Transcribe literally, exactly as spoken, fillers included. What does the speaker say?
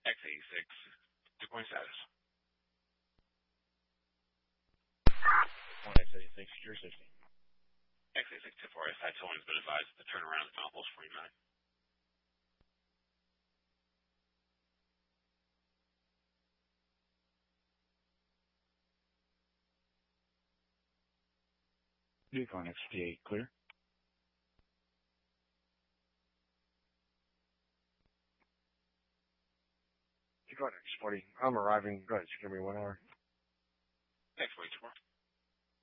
X eighty-six, deploying status. one X eighty-six, secure sixty. X eighty-six, tip four, S I towing has been advised to turn around at Milepost forty-nine. Yukon X P eight, clear. Yukon X forty, I'm arriving. Go ahead, secure me one hour. X forty, two more.